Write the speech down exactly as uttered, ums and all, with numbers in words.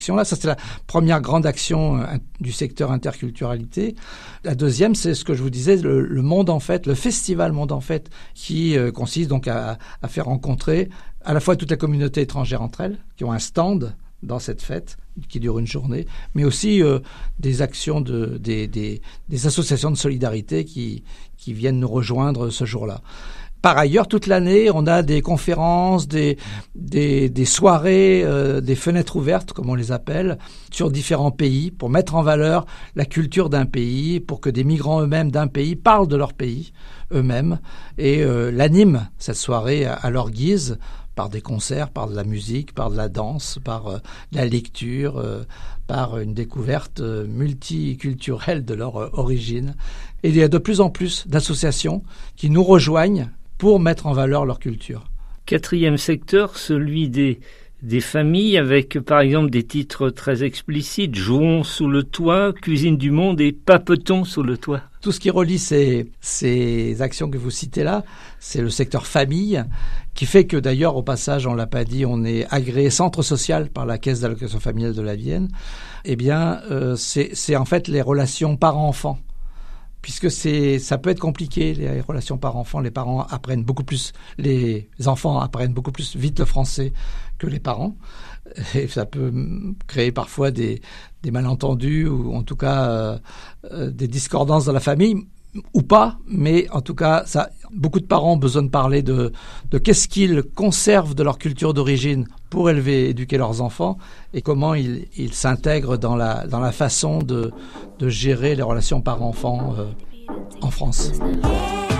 Là, ça c'est la première grande action euh, du secteur interculturalité. La deuxième, c'est ce que je vous disais, le, le Monde en Fête, le festival Monde en Fête, qui euh, consiste donc à, à faire rencontrer à la fois toute la communauté étrangère entre elles, qui ont un stand dans cette fête qui dure une journée, mais aussi euh, des actions de des, des, des associations de solidarité qui qui viennent nous rejoindre ce jour-là. Par ailleurs, toute l'année, on a des conférences, des, des, des soirées, euh, des fenêtres ouvertes, comme on les appelle, sur différents pays, pour mettre en valeur la culture d'un pays, pour que des migrants eux-mêmes d'un pays parlent de leur pays eux-mêmes et euh, l'animent, cette soirée, à, à leur guise, par des concerts, par de la musique, par de la danse, par euh, de la lecture, euh, par une découverte euh, multiculturelle de leur euh, origine. Et il y a de plus en plus d'associations qui nous rejoignent pour mettre en valeur leur culture. Quatrième secteur, celui des, des familles, avec par exemple des titres très explicites, Jouons sous le toit, Cuisine du monde et Papetons sous le toit. Tout ce qui relie ces, ces actions que vous citez là, c'est le secteur famille, qui fait que d'ailleurs, au passage, on l'a pas dit, on est agréé centre social par la Caisse d'allocation familiale de la Vienne. Eh bien, euh, c'est, c'est en fait les relations parents-enfants. Puisque c'est, ça peut être compliqué, les relations parents-enfants. Les parents apprennent beaucoup plus, les enfants apprennent beaucoup plus vite le français que les parents. Et ça peut créer parfois des, des malentendus ou en tout cas euh, euh, des discordances dans la famille, ou pas. Mais en tout cas, ça, beaucoup de parents ont besoin de parler de, de qu'est-ce qu'ils conservent de leur culture d'origine pour élever, éduquer leurs enfants et comment ils, ils s'intègrent dans la, dans la façon de, de gérer les relations parents-enfants euh, en France.